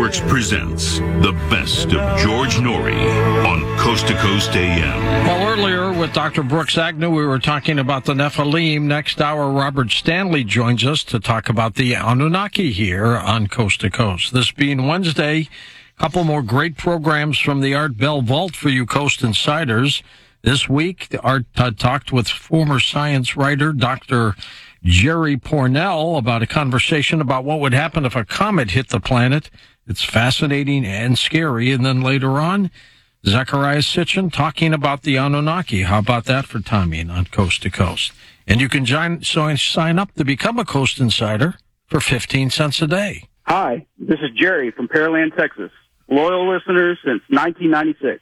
Networks presents the best of George Noory on Coast to Coast AM. Well, earlier with Dr. Brooks Agnew, we were talking about the Nephilim. Next hour, Robert Stanley joins us to talk about the Anunnaki here on Coast to Coast. This being Wednesday, a couple more great programs from the Art Bell Vault for you Coast Insiders. This week, Art talked with former science writer Dr. Jerry Pournelle about a conversation about what would happen if a comet hit the planet. It's fascinating and scary. And then later on, Zechariah Sitchin talking about the Anunnaki. How about that for timing on Coast to Coast? And you can sign up to become a Coast Insider for 15 cents a day. Hi, this is Jerry from Pearland, Texas. Loyal listeners since 1996.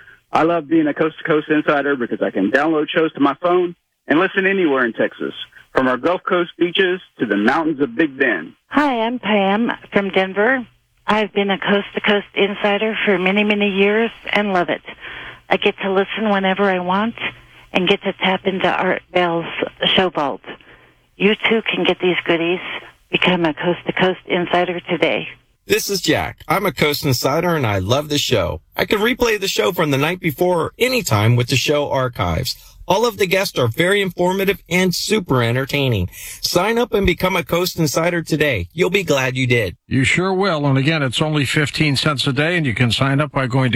I love being a Coast to Coast Insider because I can download shows to my phone and listen anywhere in Texas, from our Gulf Coast beaches to the mountains of Big Bend. Hi, I'm Pam from Denver. I've been a Coast to Coast Insider for many, many years and love it. I get to listen whenever I want and get to tap into Art Bell's show vault. You too can get these goodies. Become a Coast to Coast Insider today. This is Jack. I'm a Coast Insider and I love the show. I can replay the show from the night before or anytime with the show archives. All of the guests are very informative and super entertaining. Sign up and become a Coast Insider today. You'll be glad you did. You sure will. And again, it's only 15 cents a day, and you can sign up by going to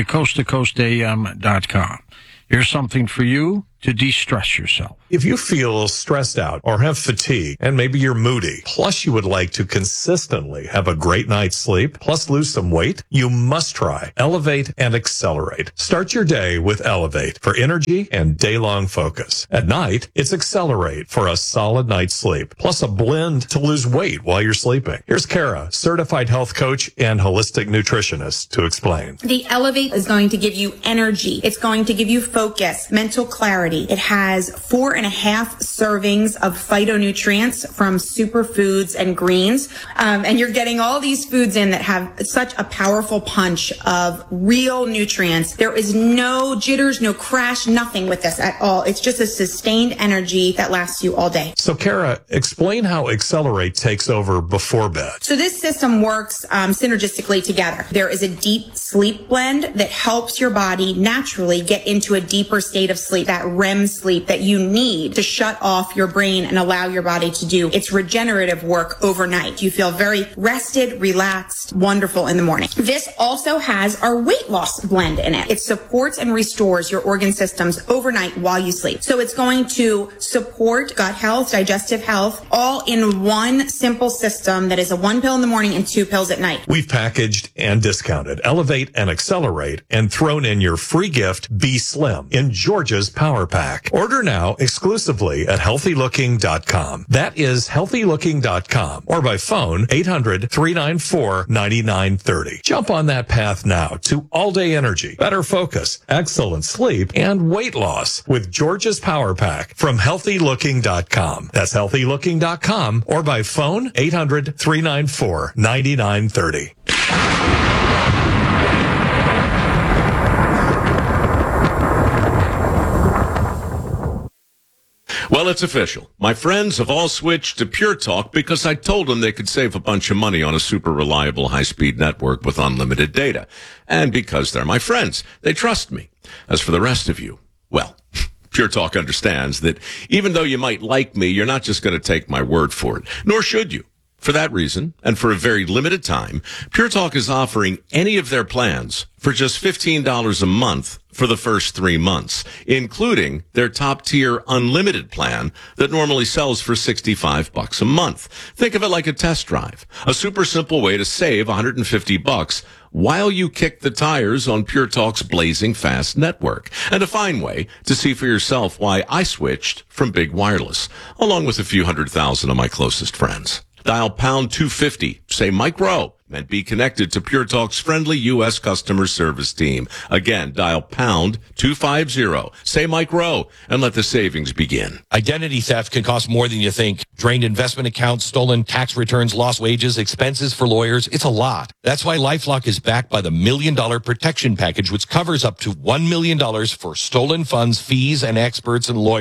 coasttocoastam.com. Here's something for you to de-stress yourself. If you feel stressed out or have fatigue and maybe you're moody, plus you would like to consistently have a great night's sleep, plus lose some weight, you must try Elevate and Accelerate. Start your day with Elevate for energy and day-long focus. At night, it's Accelerate for a solid night's sleep, plus a blend to lose weight while you're sleeping. Here's Kara, certified health coach and holistic nutritionist, to explain. The Elevate is going to give you energy. It's going to give you focus, mental clarity. It has 4.5 servings of phytonutrients from superfoods and greens. And you're getting all these foods in that have such a powerful punch of real nutrients. There is no jitters, no crash, nothing with this at all. It's just a sustained energy that lasts you all day. So Kara, explain how Accelerate takes over before bed. So this system works synergistically together. There is a deep sleep blend that helps your body naturally get into a deeper state of sleep, that REM sleep that you need to shut off your brain and allow your body to do its regenerative work overnight. You feel very rested, relaxed, wonderful in the morning. This also has our weight loss blend in it. It supports and restores your organ systems overnight while you sleep. So it's going to support gut health, digestive health, all in one simple system that is a 1 pill in the morning and 2 pills at night. We've packaged and discounted Elevate and Accelerate and thrown in your free gift, Be Slim, in Georgia's Power Pack. Order now exclusively at healthylooking.com. That is healthylooking.com or by phone 800-394-9930. Jump on that path now to all-day energy, better focus, excellent sleep, and weight loss with Georgia's Power Pack from healthylooking.com. That's healthylooking.com or by phone 800-394-9930. Well, it's official. My friends have all switched to Pure Talk because I told them they could save a bunch of money on a super reliable high-speed network with unlimited data. And because they're my friends, they trust me. As for the rest of you, well, Pure Talk understands that even though you might like me, you're not just going to take my word for it, nor should you. For that reason, and for a very limited time, Pure Talk is offering any of their plans for just $15 a month for the first 3 months, including their top-tier unlimited plan that normally sells for $65 a month. Think of it like a test drive, a super simple way to save $150 while you kick the tires on Pure Talk's blazing fast network, and a fine way to see for yourself why I switched from Big Wireless, along with a few 100,000 of my closest friends. Dial pound 250, say Mike Rowe, and be connected to Pure Talk's friendly U.S. customer service team. Again, dial pound 250, say Mike Rowe, and let the savings begin. Identity theft can cost more than you think. Drained investment accounts, stolen tax returns, lost wages, expenses for lawyers. It's a lot. That's why LifeLock is backed by the $1 Million Protection Package, which covers up to $1 million for stolen funds, fees, and experts and lawyers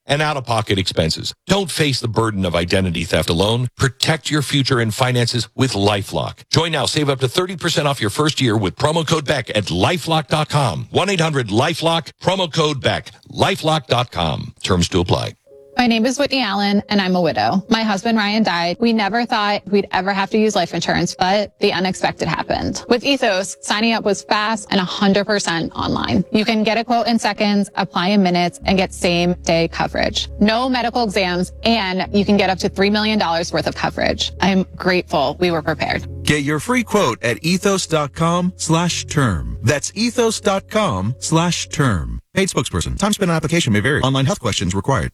and out-of-pocket expenses. Don't face the burden of identity theft alone. Protect your future and finances with LifeLock. Join now. Save up to 30% off your first year with promo code BECK at LifeLock.com. 1-800-LifeLock, promo code BECK. LifeLock.com. Terms to apply. My name is Whitney Allen, and I'm a widow. My husband, Ryan, died. We never thought we'd ever have to use life insurance, but the unexpected happened. With Ethos, signing up was fast and 100% online. You can get a quote in seconds, apply in minutes, and get same-day coverage. No medical exams, and you can get up to $3 million worth of coverage. I'm grateful we were prepared. Get your free quote at ethos.com/term. That's ethos.com/term. Paid spokesperson. Time spent on application may vary. Online health questions required.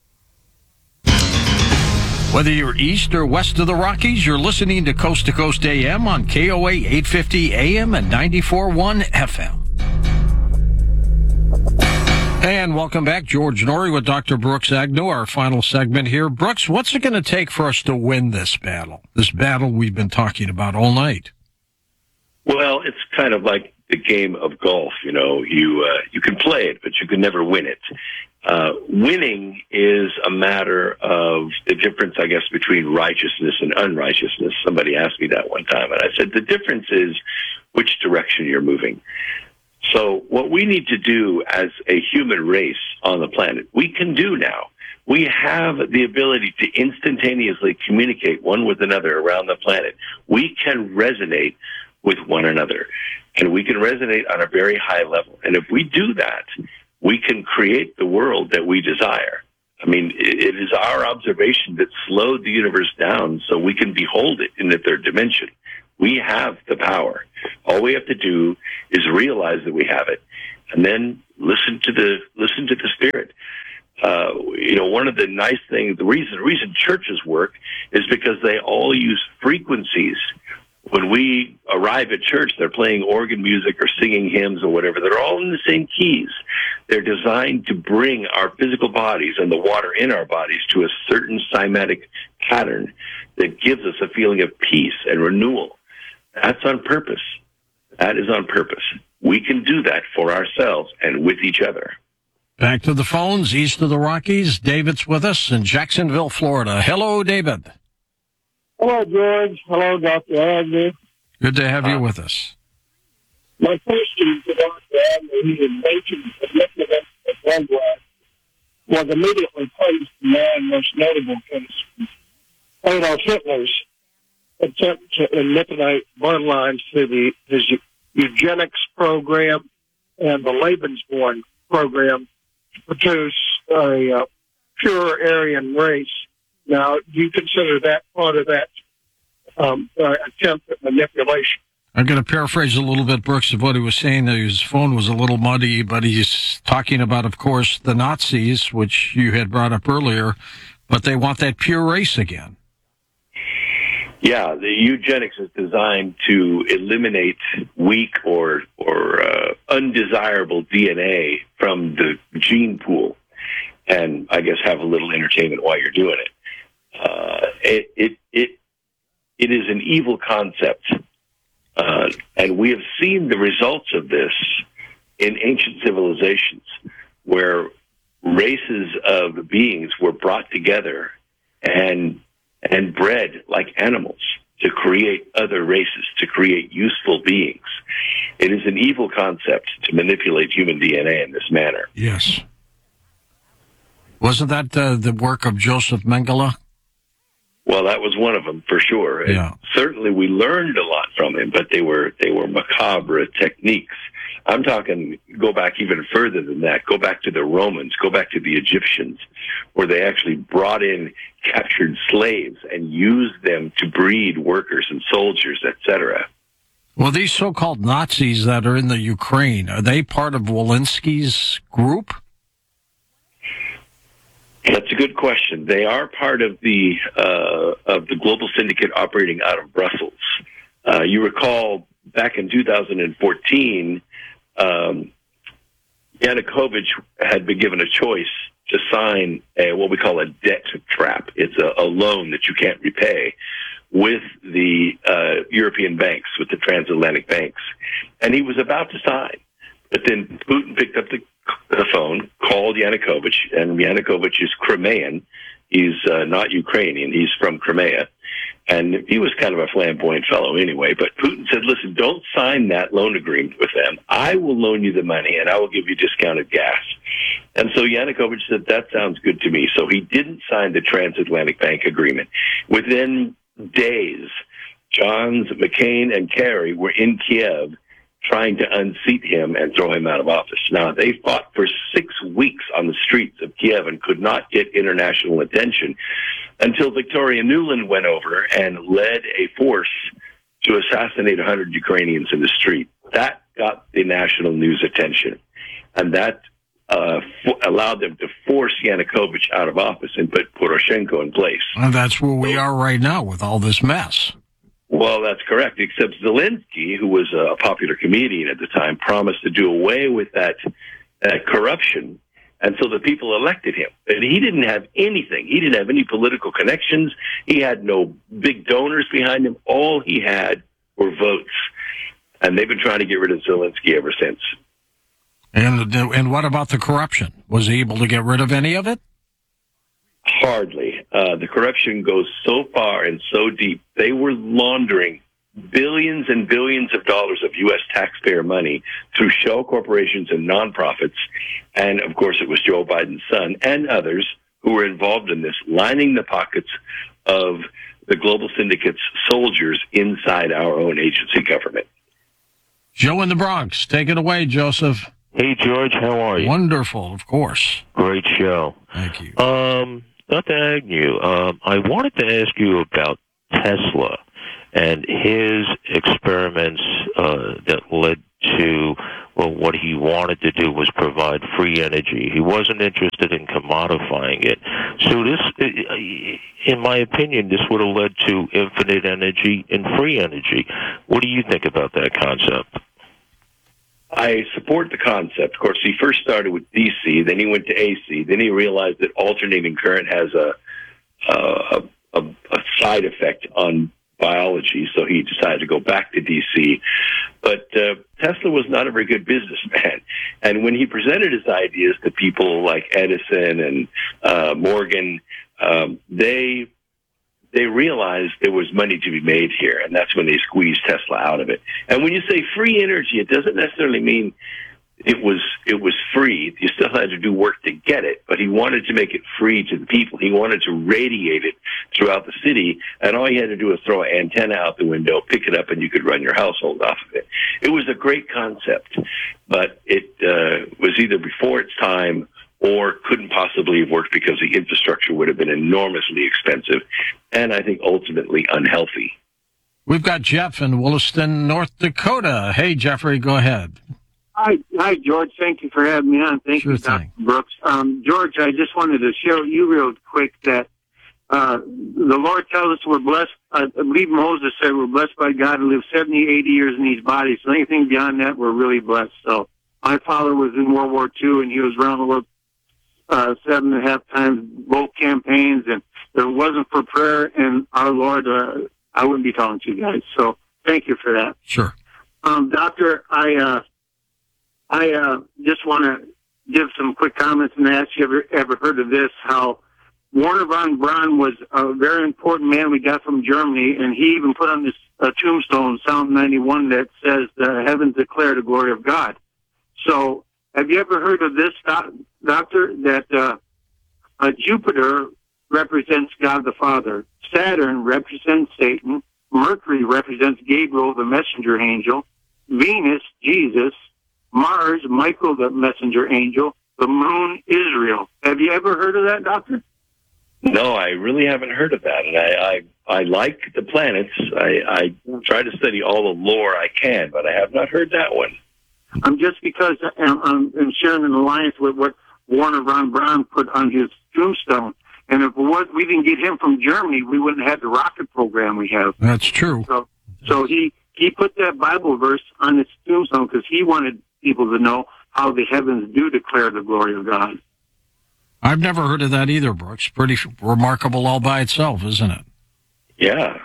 Whether you're east or west of the Rockies, you're listening to Coast AM on KOA 850 AM and 94.1 FM. And welcome back. George Noory with Dr. Brooks Agnew, our final segment here. Brooks, what's it going to take for us to win this battle we've been talking about all night? Well, it's kind of like the game of golf. You know, you can play it, but you can never win it. Winning is a matter of the difference, I guess, between righteousness and unrighteousness. Somebody asked me that one time, and I said the difference is which direction you're moving. So what we need to do as a human race on the planet, we can do now. We have the ability to instantaneously communicate one with another around the planet. We can resonate with one another, and we can resonate on a very high level. And if we do that, we can create the world that we desire. I mean, it is our observation that slowed the universe down so we can behold it in the third dimension. We have the power. All we have to do is realize that we have it, and then listen to the spirit. You know, one of the nice things, the reason churches work is because they all use frequencies. When we arrive at church, they're playing organ music or singing hymns or whatever. They're all in the same keys. They're designed to bring our physical bodies and the water in our bodies to a certain cymatic pattern that gives us a feeling of peace and renewal. That's on purpose. That is on purpose. We can do that for ourselves and with each other. Back to the phones, east of the Rockies. David's with us in Jacksonville, Florida. Hello, David. Hello, George. Hello, Dr. Agnew. Good to have you with us. My question to Dr. Agnew, he had mentioned the significance of blood work was immediately placed in my most notable case. Adolf Hitler's attempt to manipulate bloodlines through his eugenics program and the Lebensborn program to produce a pure Aryan race. Now, do you consider that part of that attempt at manipulation? I'm going to paraphrase a little bit, Brooks, of what he was saying. His phone was a little muddy, but he's talking about, of course, the Nazis, which you had brought up earlier, but they want that pure race again. Yeah, the eugenics is designed to eliminate weak or undesirable DNA from the gene pool, and I guess have a little entertainment while you're doing it. It is an evil concept, and we have seen the results of this in ancient civilizations, where races of beings were brought together and bred like animals to create other races, to create useful beings. It is an evil concept to manipulate human DNA in this manner. Yes. Wasn't that the work of Joseph Mengele? Well, that was one of them for sure. Yeah. And certainly we learned a lot from him, but they were macabre techniques. I'm talking, go back even further than that. Go back to the Romans, go back to the Egyptians, where they actually brought in captured slaves and used them to breed workers and soldiers, etc. Well, these so-called Nazis that are in the Ukraine, are they part of Walensky's group? That's a good question. They are part of the global syndicate operating out of Brussels. You recall back in 2014, Yanukovych had been given a choice to sign what we call a debt trap. It's a loan that you can't repay with the European banks, with the transatlantic banks. And he was about to sign. But then Putin picked up the phone, called called Yanukovych, and Yanukovych is Crimean. He's not Ukrainian. He's from Crimea. And he was kind of a flamboyant fellow anyway. But Putin said, listen, don't sign that loan agreement with them. I will loan you the money, and I will give you discounted gas. And so Yanukovych said, that sounds good to me. So he didn't sign the transatlantic bank agreement. Within days, Johns, McCain, and Kerry were in Kiev trying to unseat him and throw him out of office. Now, they fought for 6 weeks on the streets of Kiev and could not get international attention until Victoria Nuland went over and led a force to assassinate 100 Ukrainians in the street. That got the national news attention, and that allowed them to force Yanukovych out of office and put Poroshenko in place. And that's where we are right now with all this mess. Well, that's correct, except Zelensky, who was a popular comedian at the time, promised to do away with that corruption, and so the people elected him. And he didn't have anything. He didn't have any political connections. He had no big donors behind him. All he had were votes, and they've been trying to get rid of Zelensky ever since. And what about the corruption? Was he able to get rid of any of it? Hardly. The corruption goes so far and so deep. They were laundering billions and billions of dollars of U.S. taxpayer money through shell corporations and nonprofits. And, of course, it was Joe Biden's son and others who were involved in this, lining the pockets of the global syndicate's soldiers inside our own agency government. Joe in the Bronx. Take it away, Joseph. Hey, George, how are you? Wonderful, of course. Great show. Thank you. Dr. Agnew, I wanted to ask you about Tesla and his experiments that led to, well, what he wanted to do was provide free energy. He wasn't interested in commodifying it. So this, in my opinion, this would have led to infinite energy and free energy. What do you think about that concept? I support the concept. Of course, he first started with DC, then he went to AC, then he realized that alternating current has a side effect on biology, so he decided to go back to DC. But Tesla was not a very good businessman. And when he presented his ideas to people like Edison and Morgan, they realized there was money to be made here, and that's when they squeezed Tesla out of it. And when you say free energy, it doesn't necessarily mean it was free. You still had to do work to get it, but he wanted to make it free to the people. He wanted to radiate it throughout the city, and all you had to do was throw an antenna out the window, pick it up, and you could run your household off of it. It was a great concept, but it was either before its time or couldn't possibly have worked because the infrastructure would have been enormously expensive and I think ultimately unhealthy. We've got Jeff in Williston, North Dakota. Hey, Jeffrey, go ahead. Hi, George. Thank you for having me on. Thank you, Dr. Brooks. George, I just wanted to show you real quick that the Lord tells us we're blessed. I believe Moses said we're blessed by God to live 70, 80 years in these bodies. So anything beyond that, we're really blessed. So my father was in World War II, and he was around the world 7.5 times, both campaigns, and if it wasn't for prayer and our Lord, I wouldn't be talking to you guys. So thank you for that. Sure. Doctor, I just want to give some quick comments and ask you ever heard of this, how Warner von Braun was a very important man we got from Germany, and he even put on this tombstone, Psalm 91, that says, the heavens declare the glory of God. So have you ever heard of this, Doctor, that Jupiter represents God the Father, Saturn represents Satan, Mercury represents Gabriel, the messenger angel, Venus, Jesus, Mars, Michael, the messenger angel, the moon, Israel. Have you ever heard of that, Doctor? No, I really haven't heard of that. And I like the planets. I try to study all the lore I can, but I have not heard that one. Just because I'm sharing an alliance with what Warner von Braun put on his tombstone. And if we didn't get him from Germany, we wouldn't have the rocket program we have. That's true. So he put that Bible verse on his tombstone because he wanted people to know how the heavens do declare the glory of God. I've never heard of that either, Brooks. Pretty remarkable all by itself, isn't it? Yeah.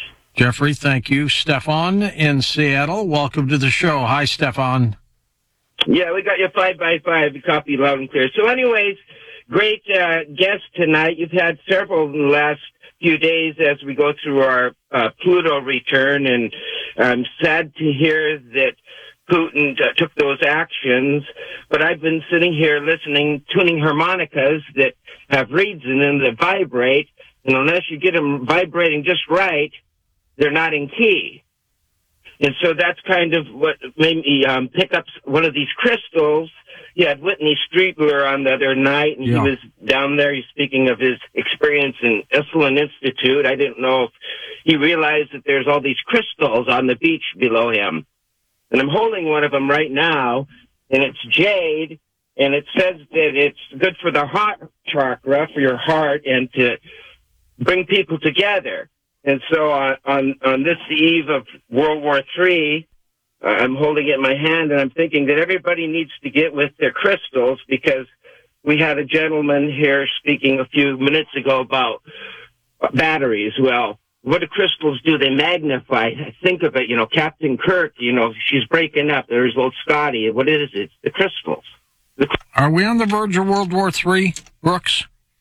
Jeffrey, thank you. Stefan in Seattle, welcome to the show. Hi, Stefan. Yeah, we got your 5x5 copy loud and clear. So anyways, great guest tonight. You've had several in the last few days as we go through our Pluto return, and I'm sad to hear that Putin took those actions, but I've been sitting here listening, tuning harmonicas that have reeds in them that vibrate, and unless you get them vibrating just right, they're not in key. And so that's kind of what made me pick up one of these crystals. You had Whitney Streetler on the other night, and he was down there. He's speaking of his experience in Esalen Institute. I didn't know if he realized that there's all these crystals on the beach below him. And I'm holding one of them right now, and it's jade, and it says that it's good for the heart chakra, for your heart, and to bring people together. And so on this eve of World War III, I'm holding it in my hand, and I'm thinking that everybody needs to get with their crystals, because we had a gentleman here speaking a few minutes ago about batteries. Well, what do crystals do? They magnify. Think of it, Captain Kirk, she's breaking up. There's old Scotty. What is it? It's the crystals. Are we on the verge of World War III, Brooks?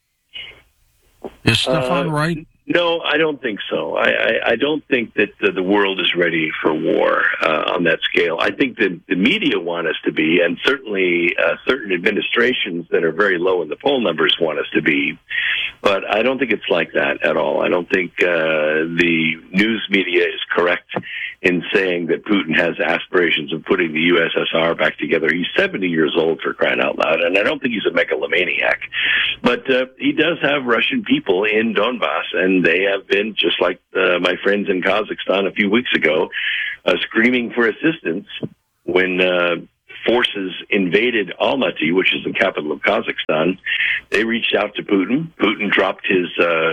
Is Stefan right? No, I don't think so. I don't think that the world is ready for war on that scale. I think that the media want us to be, and certainly certain administrations that are very low in the poll numbers want us to be. But I don't think it's like that at all. I don't think the news media is correct in saying that Putin has aspirations of putting the USSR back together. He's 70 years old, for crying out loud, and I don't think he's a megalomaniac. But he does have Russian people in Donbass, and they have been, just like my friends in Kazakhstan a few weeks ago, screaming for assistance when forces invaded Almaty, which is the capital of Kazakhstan. They reached out to Putin. Putin dropped his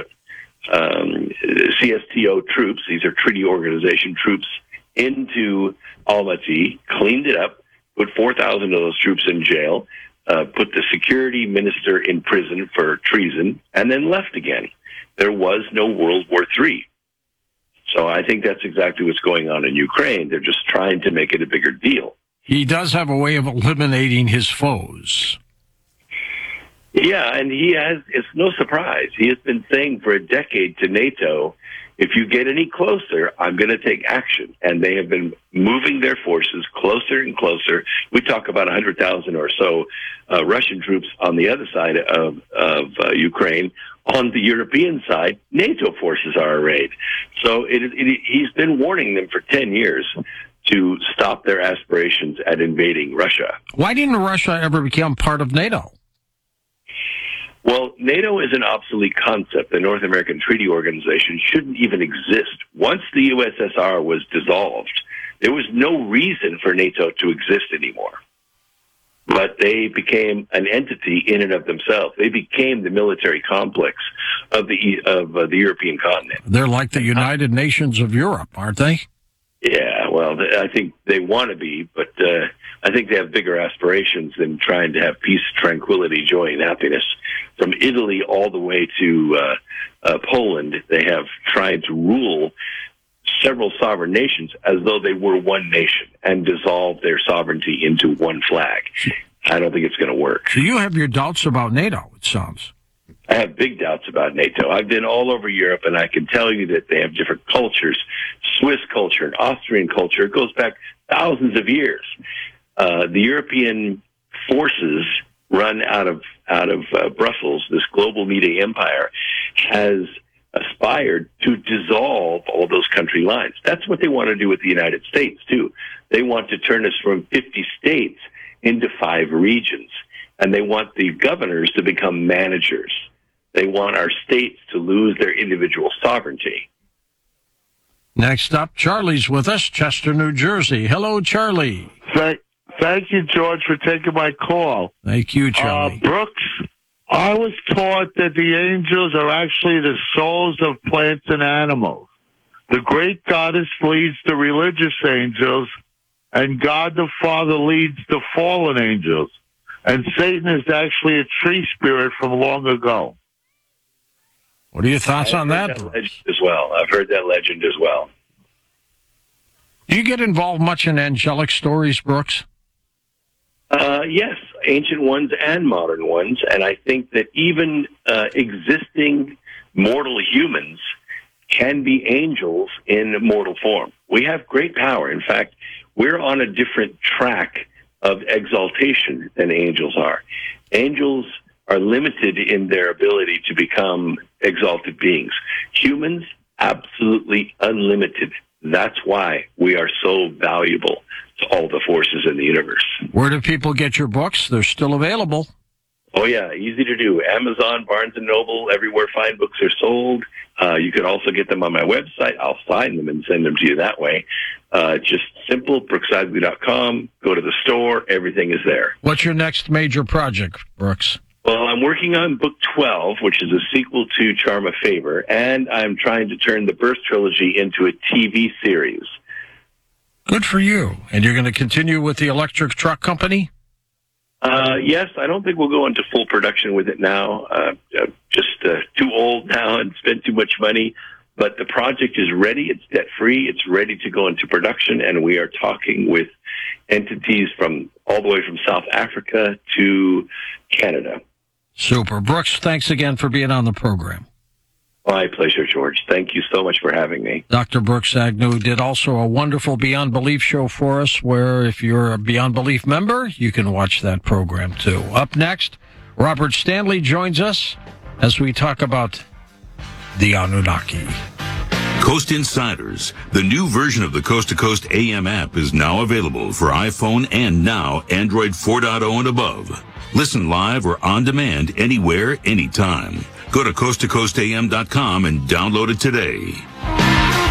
CSTO troops, these are Treaty Organization troops, into Almaty, cleaned it up, put 4,000 of those troops in jail, put the security minister in prison for treason, and then left again. There was no World War III. So I think that's exactly what's going on in Ukraine. They're just trying to make it a bigger deal. He does have a way of eliminating his foes. Yeah, and he has, it's no surprise. He has been saying for a decade to NATO, if you get any closer, I'm going to take action. And they have been moving their forces closer and closer. We talk about 100,000 or so Russian troops on the other side of Ukraine. On the European side, NATO forces are arrayed. So he's been warning them for 10 years to stop their aspirations at invading Russia. Why didn't Russia ever become part of NATO? Well, NATO is an obsolete concept. The North American Treaty Organization shouldn't even exist. Once the USSR was dissolved, there was no reason for NATO to exist anymore. But they became an entity in and of themselves. They became the military complex of the European continent. They're like the United Nations of Europe, aren't they? Yeah, well, I think they want to be, but I think they have bigger aspirations than trying to have peace, tranquility, joy, and happiness. From Italy all the way to Poland, they have tried to rule several sovereign nations as though they were one nation and dissolve their sovereignty into one flag. I don't think it's going to work. So you have your doubts about NATO, it sounds. I have big doubts about NATO. I've been all over Europe, and I can tell you that they have different cultures. Swiss culture and Austrian culture, it goes back thousands of years. The European forces run out of Brussels, this global media empire, has aspired to dissolve all those country lines. That's what they want to do with the United States, too. They want to turn us from 50 states into 5 regions, and they want the governors to become managers. They want our states to lose their individual sovereignty. Next up, Charlie's with us, Chester, New Jersey. Hello, Charlie. Thank you, George, for taking my call. Thank you, Charlie. Brooks, I was taught that the angels are actually the souls of plants and animals. The great goddess leads the religious angels, and God the Father leads the fallen angels. And Satan is actually a tree spirit from long ago. What are your thoughts on that? Legend as well. I've heard that legend as well. Do you get involved much in angelic stories, Brooks? Yes, ancient ones and modern ones. And I think that even existing mortal humans can be angels in mortal form. We have great power. In fact, we're on a different track of exaltation than angels are. Angels are limited in their ability to become exalted beings. Humans, absolutely unlimited. That's why we are so valuable to all the forces in the universe. Where do people get your books? They're still available. Oh, yeah, easy to do. Amazon, Barnes & Noble, everywhere fine books are sold. You could also get them on my website. I'll sign them and send them to you that way. Just simple, brooksagley.com. Go to the store. Everything is there. What's your next major project, Brooks? Well, I'm working on book 12, which is a sequel to Charm of Favor, and I'm trying to turn the Birth Trilogy into a TV series. Good for you. And you're going to continue with the electric truck company? Yes, I don't think we'll go into full production with it now. Just too old now and spent too much money. But the project is ready. It's debt-free. It's ready to go into production, and we are talking with entities from all the way from South Africa to Canada. Super. Brooks, thanks again for being on the program. My pleasure, George. Thank you so much for having me. Dr. Brooks Agnew did also a wonderful Beyond Belief show for us, where if you're a Beyond Belief member, you can watch that program too. Up next, Robert Stanley joins us as we talk about the Anunnaki. Coast Insiders, the new version of the Coast to Coast AM app, is now available for iPhone and now Android 4.0 and above. Listen live or on demand anywhere, anytime. Go to coasttocoastam.com and download it today.